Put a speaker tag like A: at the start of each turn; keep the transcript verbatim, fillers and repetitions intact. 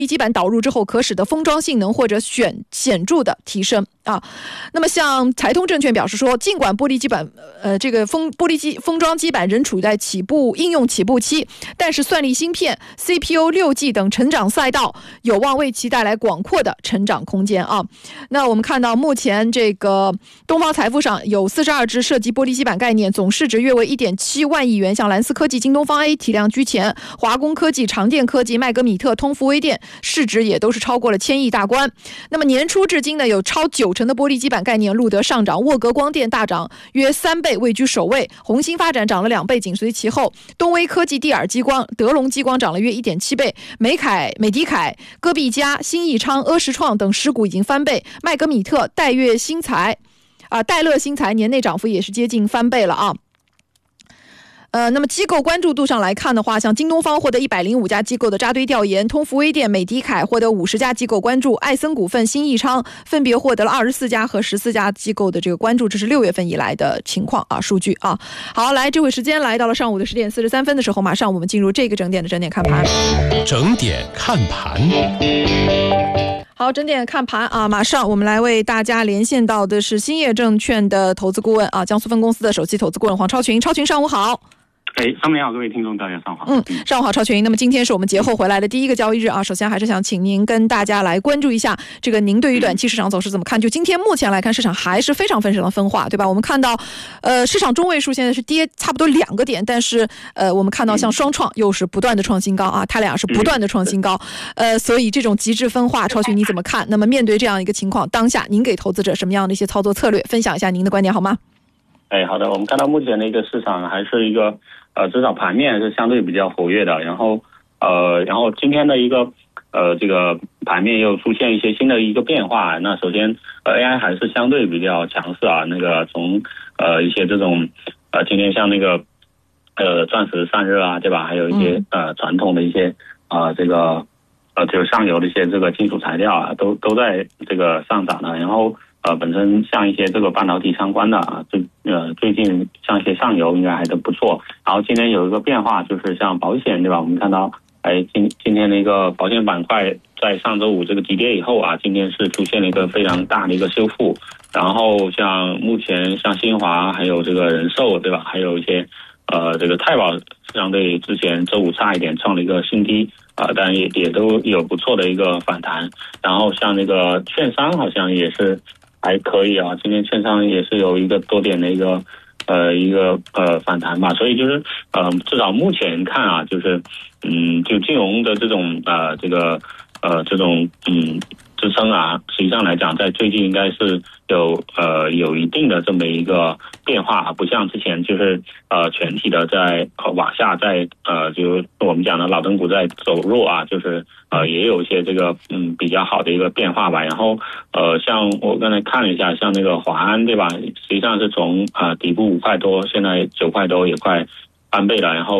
A: 玻璃基板导入之后可使得封装性能或者显显著的提升啊。那么像财通证券表示说，尽管玻璃基板呃这个封玻璃基封装基板仍处在起步应用起步期，但是算力芯片、C P U、六 G 等成长赛道有望为其带来广阔的成长空间啊。那我们看到目前这个东方财富上有四十二只涉及玻璃基板概念，总市值约为 一点七万亿元，像蓝思科技、京东方 A 体量居前，华工科技、长电科技、麦格米特、通福微电市值也都是超过了千亿大关。那么年初至今呢，有超九成的玻璃基板概念录得上涨，沃格光电大涨约三倍，位居首位，红星发展涨了两倍，紧随其后，东威科技、蒂尔激光、德龙激光涨了约 一点七倍，美凯、美迪凯、戈壁佳、新益昌、阿石创等十股已经翻倍，麦格米特、戴月新材啊，戴乐新材年内涨幅也是接近翻倍了啊。呃，那么机构关注度上来看的话，像京东方获得一百零五家机构的扎堆调研，通福微电、美迪凯获得五十家机构关注，艾森股份、新益昌分别获得了二十四家和十四家机构的这个关注，这是六月份以来的情况啊，数据啊。好，来，这会时间来到了上午的十点四十三分的时候，马上我们进入这个整点的整点看盘。
B: 整点看盘。
A: 好，整点看盘啊！马上我们来为大家连线到的是兴业证券的投资顾问啊，江苏分公司的首席投资顾问黄超群。超群，上午好。
C: 哎，上面好，各位听众，大家上午好。
A: 嗯，上午好，超群。那么今天是我们节后回来的第一个交易日啊，首先还是想请您跟大家来关注一下这个您对于短期市场走势怎么看？就今天目前来看，市场还是非常非常的分化，对吧？我们看到，呃，市场中位数现在是跌差不多两个点，但是呃，我们看到像双创又是不断的创新高啊，它俩是不断的创新高，呃，所以这种极致分化，超群你怎么看？那么面对这样一个情况，当下您给投资者什么样的一些操作策略？分享一下您的观点好吗？
C: 哎，好的，我们看到目前的一个市场还是一个呃，至少盘面是相对比较活跃的，然后呃，然后今天的一个呃这个盘面又出现一些新的一个变化。那首先呃 A I 还是相对比较强势啊，那个从呃一些这种呃今天像那个呃钻石散热啊，对吧？还有一些呃传统的一些啊、呃、这个呃就是上游的一些这个金属材料啊，都都在这个上涨的，然后。呃，本身像一些这个半导体相关的啊，最呃最近像一些上游应该还都不错。然后今天有一个变化，就是像保险，对吧？我们看到，哎，今今天的一个保险板块在上周五这个急跌以后啊，今天是出现了一个非常大的一个修复。然后像目前像新华还有这个人寿，对吧？还有一些呃这个太保，相对之前周五差一点创了一个新低。啊、呃，但也也都有不错的一个反弹。然后像那个券商好像也是。还可以啊，今天券商也是有一个多点的一个呃一个呃反弹吧，所以就是呃至少目前看啊，就是嗯就金融的这种呃这个呃这种嗯支撑啊，实际上来讲，在最近应该是有呃有一定的这么一个变化，不像之前就是呃全体的在往下在呃就我们讲的老灯股在走弱啊，就是呃也有一些这个嗯比较好的一个变化吧。然后呃像我刚才看了一下，像那个华安对吧，实际上是从啊、呃、底部五块多，现在九块多也快翻倍了，然后